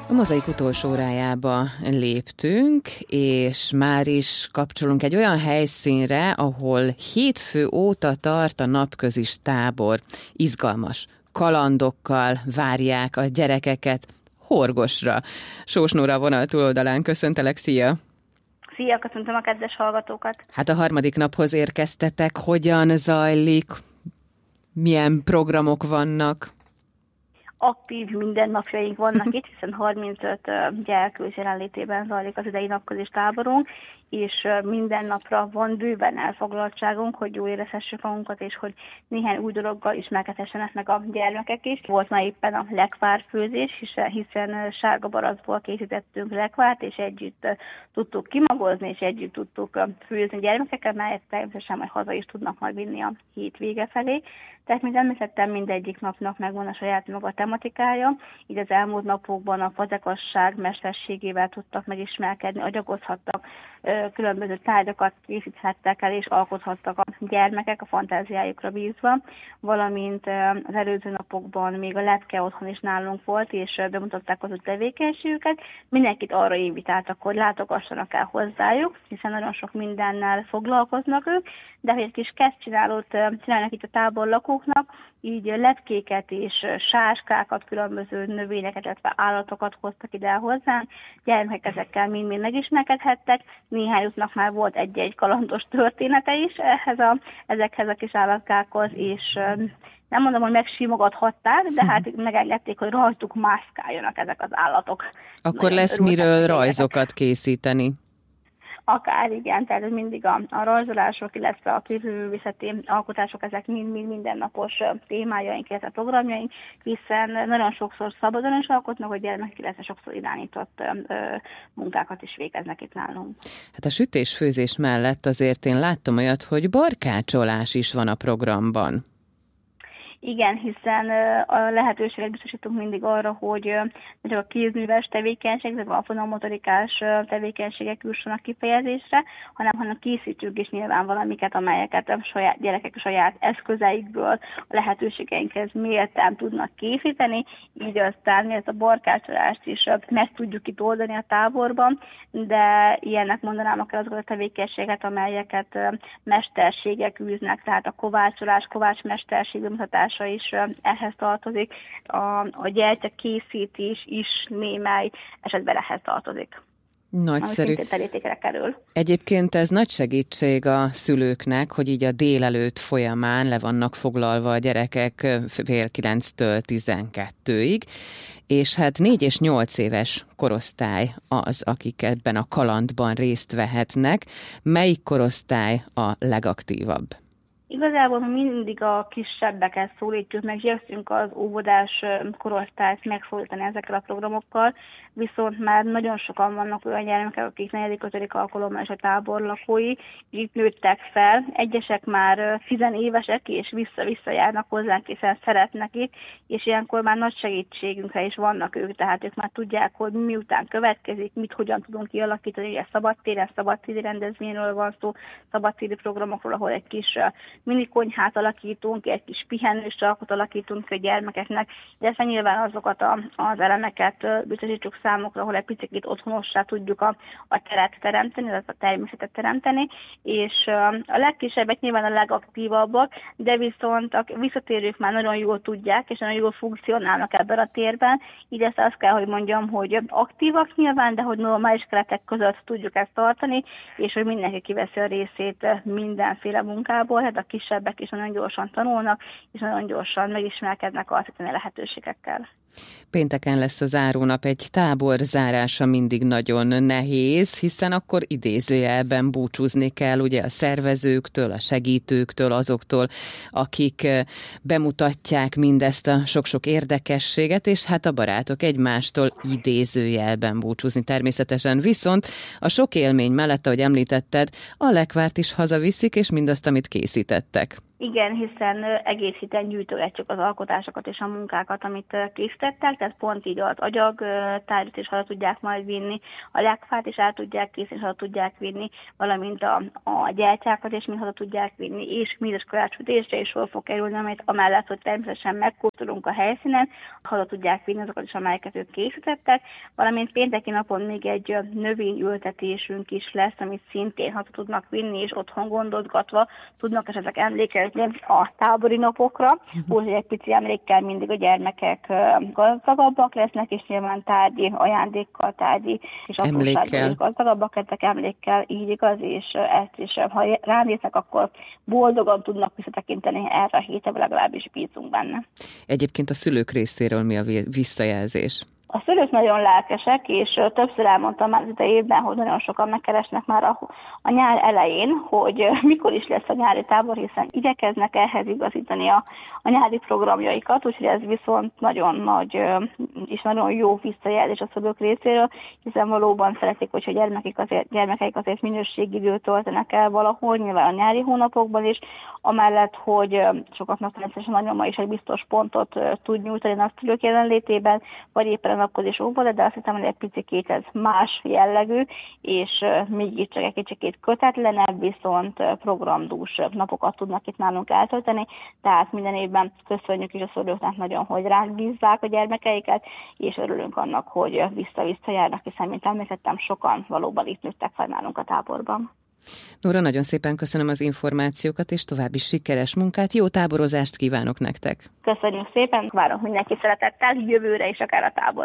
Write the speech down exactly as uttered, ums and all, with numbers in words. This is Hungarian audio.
A Mozaik utolsó órájába léptünk, és már is kapcsolunk egy olyan helyszínre, ahol hétfő óta tart a napközis tábor. Izgalmas kalandokkal várják a gyerekeket Horgosra. Sós Nóra a vonal túloldalán, köszöntelek, szia! Szia, köszöntöm a kedves hallgatókat! Hát a harmadik naphoz érkeztetek, hogyan zajlik, milyen programok vannak? Aktív mindennapjaink vannak itt, hiszen harmincöt gyerkős jelenlétében zajlik az idei napközis táborunk, és minden napra van bőven elfoglaltságunk, hogy jól érezhessük magunkat, és hogy néhány új dologgal ismerkedhessenek meg a gyermekek is. Volt ma éppen a lekvárfőzés, hiszen sárga barackból készítettünk lekvárt, és együtt tudtuk kimagozni, és együtt tudtuk főzni gyermekekkel, melyet természetesen majd haza is tudnak majd vinni a hét vége felé. Tehát, mint említettem, mindegyik napnak megvan a saját maga tematikája, így az elmúlt napokban a fazekasság mesterségével tudtak megismerkedni, agyagozhattak, különböző tárgyakat készíthettek el és alkothattak a gyermekek a fantáziájukra bízva, valamint az előző napokban még a lepke otthon is nálunk volt, és bemutatták az ő tevékenységüket. Mindenkit arra invitáltak, hogy látogassanak el hozzájuk, hiszen nagyon sok mindennel foglalkoznak ők, de hogy egy kis kezdcsinálót csinálnak itt a táborlakóknak, így lepkéket és sáskákat, különböző növényeket, illetve állatokat hoztak ide hozzánk, gyermekek ezekkel mind-mind megismerkedhettek, néhányuknak már volt egy-egy kalandos története is ehhez a, ezekhez a kis állatkákhoz, és nem mondom, hogy megsimogathatták, de hát megengedték, hogy rajtuk mászkáljanak ezek az állatok. Akkor nagyon lesz miről rajzokat készíteni. Akár igen, tehát mindig a, a rajzolások, illetve a képzőművészeti alkotások, ezek mind-mind mindennapos témájaink, illetve programjaink, hiszen nagyon sokszor szabadon is alkotnak, hogy gyermekek, illetve sokszor irányított ö, munkákat is végeznek itt nálunk. Hát a sütés-főzés mellett azért én láttam olyat, hogy barkácsolás is van a programban. Igen, hiszen a lehetőséget biztosítunk mindig arra, hogy ne csak a kézműves tevékenységek, a fonomotorikás tevékenységek jussanak kifejezésre, hanem, hanem készítünk is nyilván valamiket, amelyeket a saját gyerekek a saját eszközeikből a lehetőségeinkhez méltán tudnak készíteni, így aztán ezt a barkácsolást is meg tudjuk itt oldani a táborban, de ilyennek mondanám akár azokat a tevékenységet, amelyeket mesterségek űznek, tehát a kovácsolás, kovácsmesterség bemutatása is ehhez tartozik, a, a gyertya készítés is némely esetben ehhez tartozik. Nagyszerű. Kerül. Egyébként ez nagy segítség a szülőknek, hogy így a délelőtt folyamán le vannak foglalva a gyerekek fél kilenctől tizenkettőig, és hát négy és nyolc éves korosztály az, akik ebben a kalandban részt vehetnek. Melyik korosztály a legaktívabb? Igazából mindig a kisebbeket szólítjuk, meg igyekszünk az óvodás korosztályt megszólítani ezekkel a programokkal, viszont már nagyon sokan vannak olyan gyermekek, akik negyedik-ötödik alkalommal is a tábor lakói, itt nőttek fel. Egyesek már tizenévesek, és vissza-vissza járnak hozzánk, hiszen szeretnek itt, és ilyenkor már nagy segítségünkre is vannak ők, tehát ők már tudják, hogy miután következik, mit hogyan tudunk kialakítani, ugye szabadtéren, szabadtéri rendezvényről van szó, szabadtéri programokról, ahol egy kis mini konyhát alakítunk, egy kis pihenős sarkot alakítunk a gyermekeknek, de ezt nyilván azokat a, az elemeket biztosítsuk számukra, ahol egy picit otthonossá tudjuk a, a teret teremteni, az a természetet teremteni, és a legkisebbek nyilván a legaktívabbak, de viszont a visszatérők már nagyon jól tudják, és nagyon jól funkcionálnak ebben a térben, így ezt azt kell, hogy mondjam, hogy aktívak nyilván, de hogy normális keretek között tudjuk ezt tartani, és hogy mindenki kiveszi a részét mindenféle munkából, hát a kisebbek is nagyon gyorsan tanulnak, és nagyon gyorsan megismerkednek a lehetőségekkel. Pénteken lesz a zárónap, egy tábor zárása mindig nagyon nehéz, hiszen akkor idézőjelben búcsúzni kell ugye a szervezőktől, a segítőktől, azoktól, akik bemutatják mindezt a sok-sok érdekességet, és hát a barátok egymástól idézőjelben búcsúzni természetesen. Viszont a sok élmény mellett, ahogy említetted, a lekvárt is hazaviszik, és mindazt, amit készítettek. Igen, hiszen egész héten gyűjtögetjük az alkotásokat és a munkákat, amit készítettek, tehát pont így az agyag tárgyat is haza tudják majd vinni, a legfát is el tudják készíteni, és haza tudják vinni, valamint a, a gyertyákat is mind haza tudják vinni, és mindeskolás sütésre is sor fog kerülni, amit amellett, hogy természetesen megkóstolunk a helyszínen, haza tudják vinni azokat is, amelyeket ők készítettek, valamint pénteki napon még egy növényültetésünk is lesz, amit szintén haza tudnak vinni, és otthon gondozgatva tudnak esetleg emlékezni a tábori napokra, úgyhogy egy pici emlékkel mindig a gyermekek gazdagabbak lesznek, és nyilván tárgyi ajándékkal, tárgyi és aprósággal gazdagabbak lesznek emlékkel, így igaz, és ezt is, ha ránéznek, akkor boldogan tudnak visszatekinteni erre a hétre, legalábbis bízunk benne. Egyébként a szülők részéről mi a visszajelzés? A szülők nagyon lelkesek, és többször elmondtam már az idejében, hogy nagyon sokan megkeresnek már a, a nyár elején, hogy mikor is lesz a nyári tábor, hiszen igyekeznek ehhez igazítani a, a nyári programjaikat, úgyhogy ez viszont nagyon nagy és nagyon jó visszajelzés a szülők részéről, hiszen valóban szeretik, hogyha gyermekek azért, gyermekeik azért minőségidőt töltenek el valahol, nyilván a nyári hónapokban is, amellett, hogy sokaknak természetesen nagyon is egy biztos pontot tud nyújtani a szülők jelenlétében, vagy éppen a napkozésokból, de azt hiszem, hogy egy picikét ez más jellegű, és mégiscsak egy kicsikét kötetlenebb, viszont programdús napokat tudnak itt nálunk eltölteni, tehát minden évben köszönjük is a szülőknek nagyon, hogy ránk bízzák a gyermekeiket, és örülünk annak, hogy vissza-vissza járnak, hiszen, mint említettem, sokan valóban itt nőttek fel nálunk a táborban. Nóra, nagyon szépen köszönöm az információkat, és további sikeres munkát, jó táborozást kívánok nektek! Köszönjük szépen, várunk mindenki szeretettel, jövőre is akár a tábor.